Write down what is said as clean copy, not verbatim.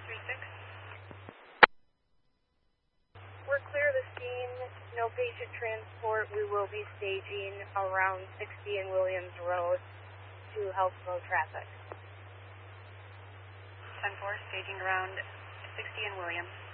We're clear of the scene. No patient transport. We will be staging around 60 and Williams Road to help slow traffic. 10-4, staging around 60 and Williams.